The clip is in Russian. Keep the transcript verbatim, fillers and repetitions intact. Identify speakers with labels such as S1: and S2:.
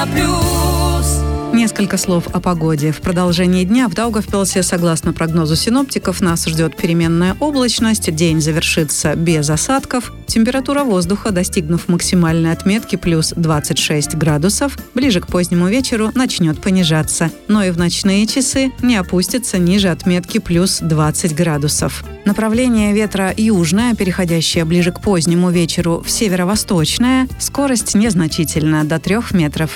S1: плюс.
S2: Несколько слов о погоде. В продолжении дня в Даугавпилсе, согласно прогнозу синоптиков, нас ждет переменная облачность, день завершится без осадков, температура воздуха, достигнув максимальной отметки плюс двадцать шесть градусов, ближе к позднему вечеру начнет понижаться, но и в ночные часы не опустится ниже отметки плюс двадцать градусов. Направление ветра южное, переходящее ближе к позднему вечеру в северо-восточное, скорость незначительна, до трех метров